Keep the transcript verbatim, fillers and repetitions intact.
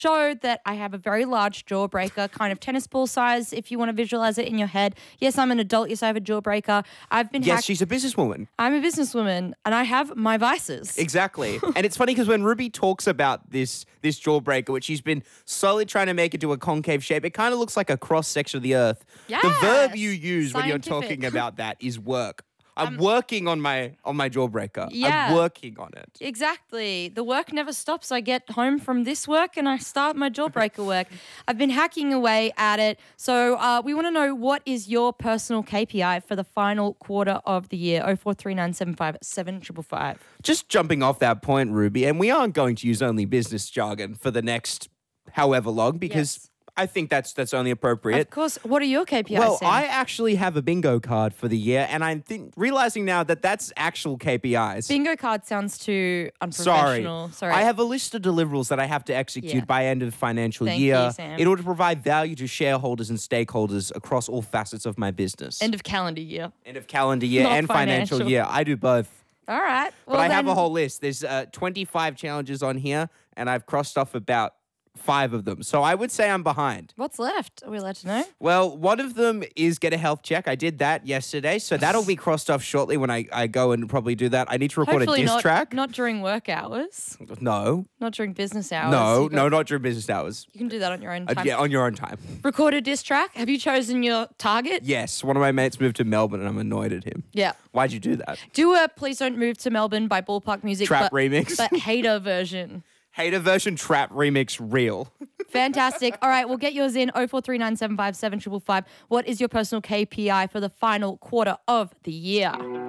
show that I have a very large jawbreaker, kind of tennis ball size if you want to visualize it in your head. Yes, I'm an adult. Yes, I have a jawbreaker. I've been Yes, hacked. she's a businesswoman. I'm a businesswoman and I have my vices. Exactly. And it's funny because when Ruby talks about this this jawbreaker, which she's been slowly trying to make into a concave shape, it kind of looks like a cross section of the earth. Yes. The verb you use when you're Scientific. talking about that is work. I'm working on my on my jawbreaker. Yeah. I'm working on it. Exactly. The work never stops. I get home from this work and I start my jawbreaker work. I've been hacking away at it. So uh, we want to know, what is your personal K P I for the final quarter of the year? oh four three nine seven five seven five five. Just jumping off that point, Ruby, and we aren't going to use only business jargon for the next however long because Yes. I think that's that's only appropriate. Of course. What are your K P Is, Well, Sam? I actually have a bingo card for the year, and I'm th- realizing now that that's actual K P Is. Bingo card sounds too Sorry. unprofessional. Sorry. I have a list of deliverables that I have to execute Yeah. by end of financial Thank year you, Sam. in order to provide value to shareholders and stakeholders across all facets of my business. End of calendar year. End of calendar year Not and financial. financial. year. I do both. All right. Well, But I have a then- whole list. There's uh, twenty-five challenges on here, and I've crossed off about five of them. So I would say I'm behind. What's left? Are we allowed to know? Well, one of them is get a health check. I did that yesterday, so that'll be crossed off shortly when I, I go and probably do that. I need to record Hopefully a diss not, track. not during work hours. No, Not during business hours. no, You got- no, not during business hours. You can do that on your own Uh, time. yeah, on your own time. Record a diss track. Have you chosen your target? Yes, one of my mates moved to Melbourne and I'm annoyed at him. Yeah. Why'd you do that? Do a Please Don't Move to Melbourne by Ballpark Music. Trap but, remix. But hater version. Hater version trap remix real. Fantastic. All right, we'll get yours in oh four three nine seven five seven five five. What is your personal K P I for the final quarter of the year?